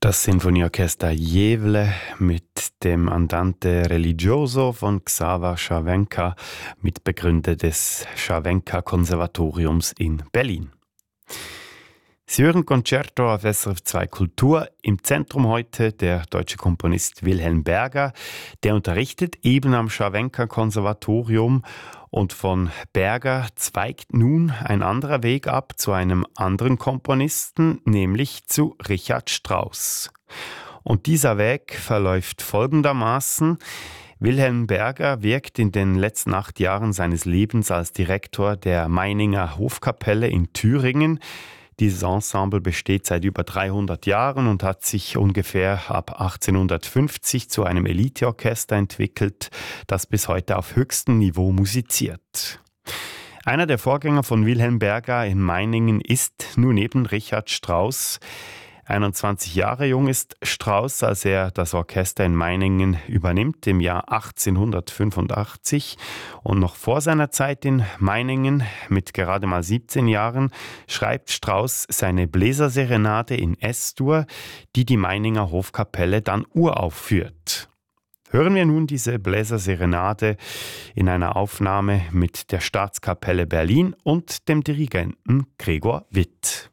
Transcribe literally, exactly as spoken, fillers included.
Das Sinfonieorchester Jewle mit dem Andante Religioso von Xaver Scharwenka, Mitbegründer des Scharwenka-Konservatoriums in Berlin. Sie hören Concerto auf S R F zwei Kultur. Im Zentrum heute der deutsche Komponist Wilhelm Berger. Der unterrichtet eben am Scharwenka-Konservatorium. Und von Berger zweigt nun ein anderer Weg ab zu einem anderen Komponisten, nämlich zu Richard Strauss. Und dieser Weg verläuft folgendermaßen. Wilhelm Berger wirkt in den letzten acht Jahren seines Lebens als Direktor der Meininger Hofkapelle in Thüringen. Dieses Ensemble besteht seit über dreihundert Jahren und hat sich ungefähr ab achtzehnhundertfünfzig zu einem Eliteorchester entwickelt, das bis heute auf höchstem Niveau musiziert. Einer der Vorgänger von Wilhelm Berger in Meiningen ist nun eben Richard Strauss. einundzwanzig Jahre jung ist Strauss, als er das Orchester in Meiningen übernimmt im Jahr achtzehnhundertfünfundachtzig. Und noch vor seiner Zeit in Meiningen, mit gerade mal siebzehn Jahren, schreibt Strauss seine Bläserserenade in S-Dur, die die Meininger Hofkapelle dann uraufführt. Hören wir nun diese Bläserserenade in einer Aufnahme mit der Staatskapelle Berlin und dem Dirigenten Gregor Witt.